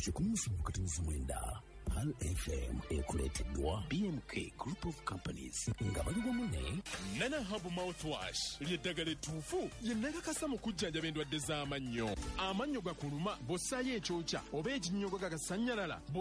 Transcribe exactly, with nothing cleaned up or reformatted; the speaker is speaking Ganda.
kikumi kati mwenda Pal F M ekuleteddwa B M K Group of Companies nga bali wamu ne Nana Hub Mouthwash ly'eddagala ettuufu ye nakakasa mu kujjanjaba endwadde z'amannyo. Amannyo gakuluma bw'ossaayo ekyokya oba ekinnyogo gagasannyalala